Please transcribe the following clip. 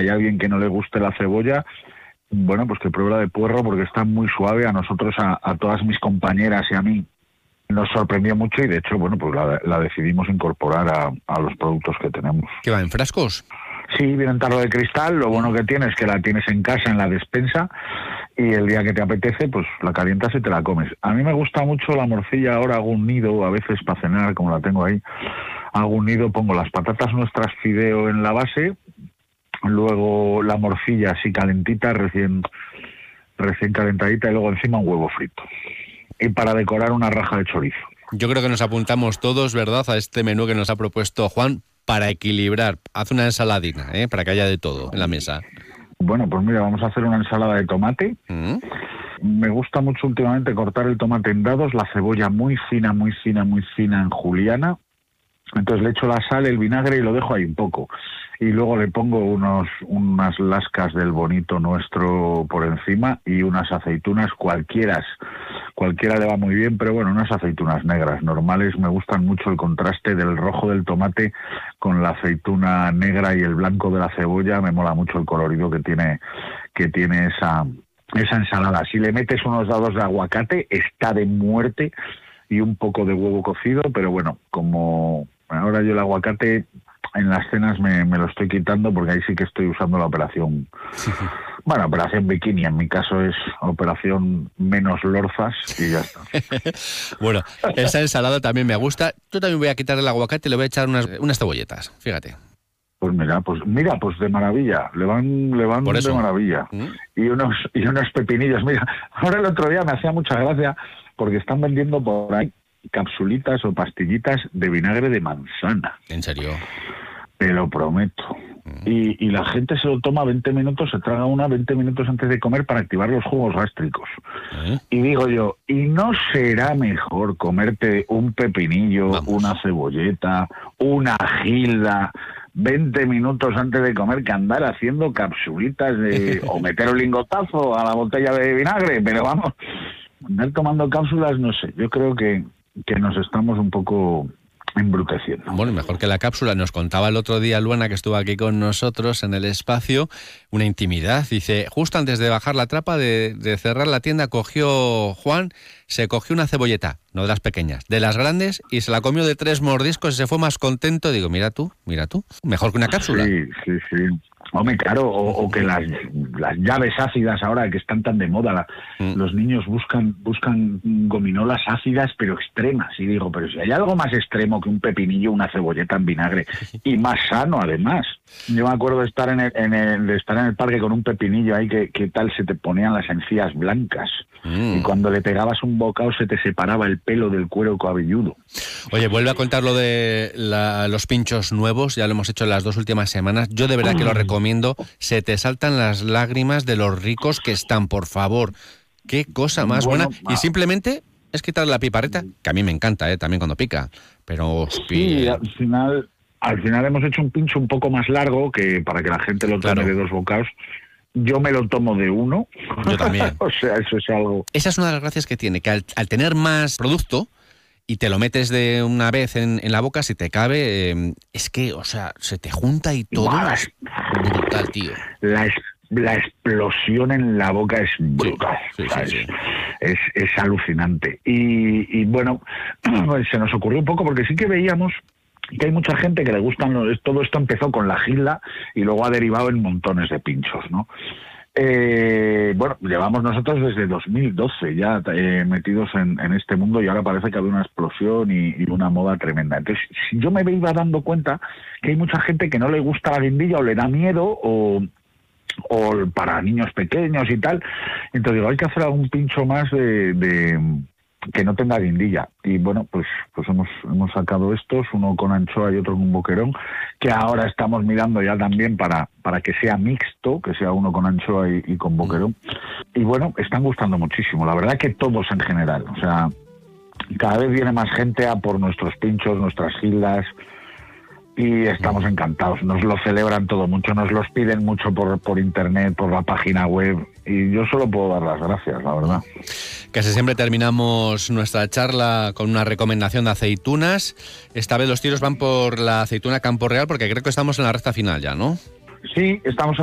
hay alguien que no le guste la cebolla, bueno, pues que pruebe la de puerro porque está muy suave. A nosotros, a todas mis compañeras y a mí, nos sorprendió mucho y de hecho, bueno, pues la decidimos incorporar a los productos que tenemos. ¿Qué va, en frascos? Sí, viene en tarro de cristal. Lo bueno que tiene es que la tienes en casa, en la despensa, y el día que te apetece, pues la calientas y te la comes. A mí me gusta mucho la morcilla. Ahora hago un nido, a veces para cenar, como la tengo ahí, hago un nido, pongo las patatas nuestras fideo en la base, luego la morcilla así calentita, recién calentadita, y luego encima un huevo frito. Y para decorar una raja de chorizo. Yo creo que nos apuntamos todos, ¿verdad?, a este menú que nos ha propuesto Juan para equilibrar. Haz una ensaladina, para que haya de todo en la mesa. Bueno, pues mira, vamos a hacer una ensalada de tomate. Me gusta mucho últimamente cortar el tomate en dados, la cebolla muy fina en juliana. Entonces le echo la sal, el vinagre y lo dejo ahí un poco. Y luego le pongo unas lascas del bonito nuestro por encima y unas aceitunas, cualquiera le va muy bien, pero bueno, unas aceitunas negras normales. Me gustan mucho el contraste del rojo del tomate con la aceituna negra y el blanco de la cebolla. Me mola mucho el colorido que tiene esa ensalada. Si le metes unos dados de aguacate, está de muerte, y un poco de huevo cocido, pero bueno, como ahora yo el aguacate en las cenas me lo estoy quitando porque ahí sí que estoy usando la operación, bueno, operación bikini, en mi caso es operación menos lorzas y ya está. Bueno, esa ensalada también me gusta. Yo también voy a quitar el aguacate y le voy a echar unas cebolletas, fíjate. Pues mira, de maravilla, le van de maravilla. Y unos pepinillos. Mira, ahora el otro día me hacía mucha gracia porque están vendiendo por ahí capsulitas o pastillitas de vinagre de manzana. ¿En serio? Te lo prometo. Y la gente se lo toma 20 minutos, se traga 20 minutos antes de comer para activar los jugos gástricos. Y digo yo, ¿y no será mejor comerte un pepinillo, una cebolleta, una gilda 20 minutos antes de comer que andar haciendo capsulitas o meter un lingotazo a la botella de vinagre? Pero vamos, andar tomando cápsulas, no sé, yo creo que nos estamos un poco embruteciendo. Bueno, mejor que la cápsula. Nos contaba el otro día Luana, que estuvo aquí con nosotros en el espacio, una intimidad. Dice, justo antes de bajar la trapa, de cerrar la tienda, se cogió una cebolleta, no de las pequeñas, de las grandes, y se la comió de 3 mordiscos y se fue más contento. Digo, mira tú, mejor que una cápsula. Sí. Hombre, claro, o que las llaves ácidas ahora que están tan de moda, los niños buscan gominolas ácidas pero extremas, y digo, pero si hay algo más extremo que un pepinillo, una cebolleta en vinagre, y más sano además. Yo me acuerdo de estar en el parque con un pepinillo ahí que tal se te ponían las encías blancas, y cuando le pegabas un bocado se te separaba el pelo del cuero cabelludo. Oye, vuelve a contar lo de los pinchos nuevos, ya lo hemos hecho en las 2 últimas semanas. Yo de verdad que lo recomiendo, se te saltan las lágrimas de los ricos que están, por favor. Qué cosa más buena. Y simplemente es quitar la pipareta, que a mí me encanta, también cuando pica. Pero sí, al final hemos hecho un pincho un poco más largo, que para que la gente lo tome de 2 bocados. Yo me lo tomo de 1. Yo también. O sea, eso es algo... Esa es una de las gracias que tiene, que al tener más producto y te lo metes de una vez en la boca, si te cabe, es que, o sea, se te junta y todo. Es brutal, tío. La explosión en la boca es brutal. Sí. Es alucinante. Y bueno, se nos ocurrió un poco porque sí que veíamos que hay mucha gente que le gustan todo esto. Empezó con la gilda y luego ha derivado en montones de pinchos, ¿no? Bueno, llevamos nosotros desde 2012 ya metidos en este mundo, y ahora parece que ha habido una explosión y una moda tremenda. Entonces, si yo me iba dando cuenta que hay mucha gente que no le gusta la guindilla o le da miedo o para niños pequeños y tal, entonces digo, hay que hacer algún pincho más de que no tenga guindilla. Y bueno, pues hemos sacado estos, uno con anchoa y otro con boquerón, que ahora estamos mirando ya también para que sea mixto, que sea uno con anchoa y con boquerón. Y bueno, están gustando muchísimo. La verdad que todos en general. O sea, cada vez viene más gente a por nuestros pinchos, nuestras gildas, y estamos encantados. Nos lo celebran todo mucho, nos los piden mucho por internet, por la página web, y yo solo puedo dar las gracias, la verdad. Casi siempre terminamos nuestra charla con una recomendación de aceitunas. Esta vez los tiros van por la aceituna Campo Real, porque creo que estamos en la recta final ya, ¿no? Sí, estamos